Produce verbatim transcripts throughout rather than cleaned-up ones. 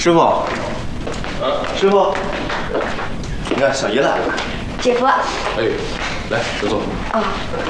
师傅，啊，师傅，你看小姨来了。 姐夫。哎， 来，坐坐。 啊。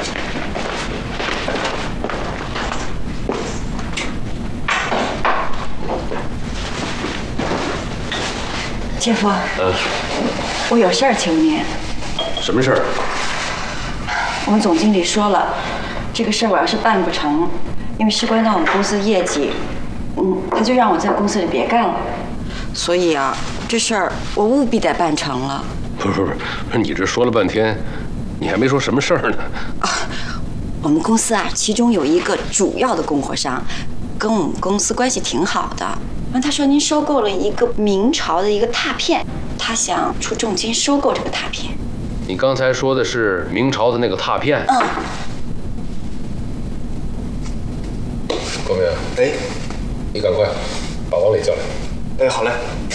姐夫。 嗯。 我有事儿求您。 什么事儿？ 我们总经理说了，这个事儿我要是办不成，因为事关到我们公司业绩，嗯，他就让我在公司里别干了。所以啊，这事儿我务必得办成了。 不是不是不是，你这说了半天，你还没说什么事儿呢？ 啊，我们公司啊，其中有一个主要的供货商，跟我们公司关系挺好的。完，他说您收购了一个明朝的一个拓片，他想出重金收购这个拓片。 你刚才说的是明朝的那个拓片？ 嗯。 郭明， 哎， 你赶快把王磊叫来。 哎，好嘞。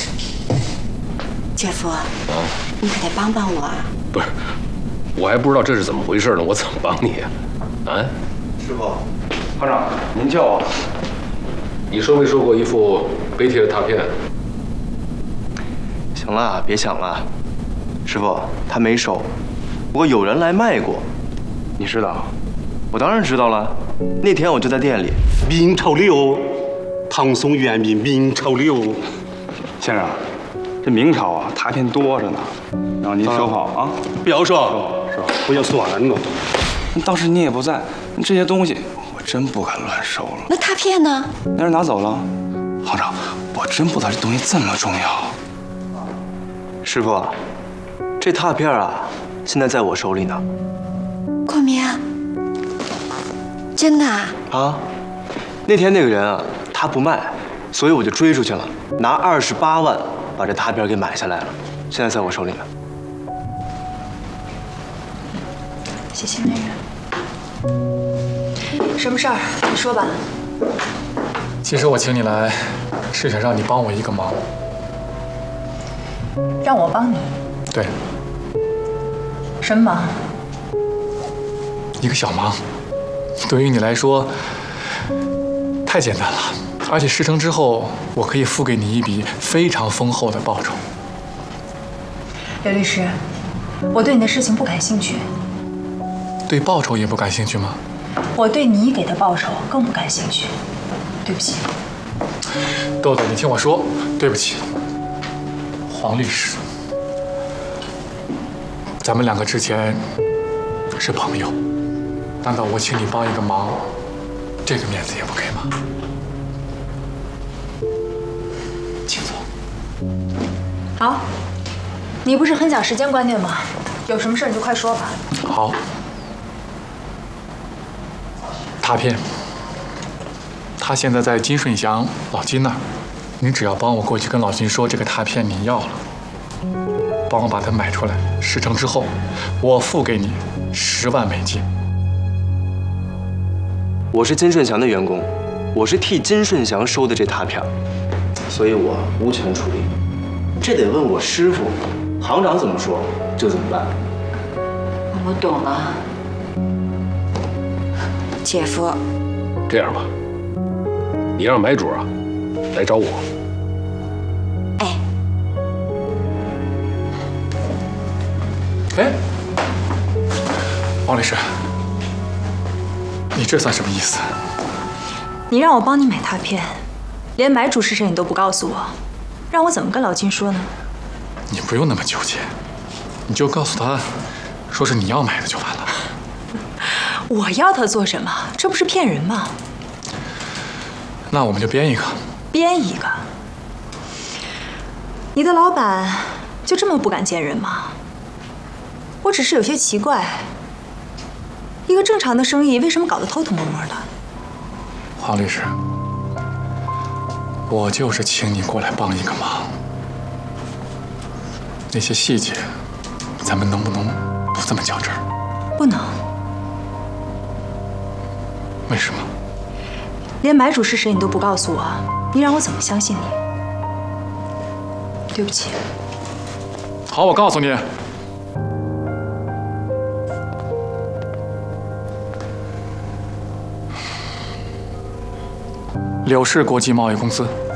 姐夫，啊，你可得帮帮我啊！ 不是，我还不知道这是怎么回事呢，我怎么帮你呀？啊？ 师傅，行长，您叫我。 你收没收过一副碑帖的拓片？ 行了，别想了。师傅，他没收，不过有人来卖过。你知道？我当然知道了。那天我就在店里。 明朝的哦，唐宋元明明朝的哦。 先生，这明朝啊，拓片多着呢，让您收好啊。 不要说， 是吧？ 不要算了。 当时你也不在，这些东西我真不敢乱收了。 那拓片呢？ 那人拿走了。行长，我真不知道这东西这么重要。 师傅，这拓片啊，现在在我手里呢。 郭明，真的啊？ 啊，那天那个人啊，他不卖，所以我就追出去了，拿二十八万把这拓片给买下来了，现在在我手里呢。 谢谢男人。什么事儿？你说吧。 其实我请你来，是想让你帮我一个忙。 让我帮你？ 对。 什么忙？ 一个小忙，对于你来说太简单了，而且事成之后，我可以付给你一笔非常丰厚的报酬。 刘律师，我对你的事情不感兴趣。 对报酬也不感兴趣吗？ 我对你给的报酬更不感兴趣。对不起。 豆豆，你听我说，对不起，黄律师，咱们两个之前是朋友，难道我请你帮一个忙，这个面子也不给吗？请坐。 好，你不是很讲时间观念吗？有什么事你就快说吧。 好。拓片，他现在在金顺祥老金那儿，你只要帮我过去跟老金说这个拓片你要了，帮我把它买出来，事成之后，我付给你十万美金。 我是金顺祥的员工，我是替金顺祥收的这拓片，所以我无权处理。这得问我师傅，行长怎么说就怎么办。 我懂了。姐夫， 这样吧，你让买主啊来找我。 哎， 哎，王律师，你这算什么意思？ 你让我帮你买拓片，连买主是谁你都不告诉我，让我怎么跟老金说呢？ 你不用那么纠结，你就告诉他，说是你要买的就完了。 我要他做什么？这不是骗人吗？ 那我们就编一个。 编一个？你的老板就这么不敢见人吗？我只是有些奇怪，一个正常的生意为什么搞得偷偷摸摸的？ 黄律师，我就是请你过来帮一个忙，那些细节，咱们能不能不这么较真儿？ 不能。 为什么？ 连买主是谁你都不告诉我，你让我怎么相信你？对不起。 好，我告诉你，柳氏国际贸易公司。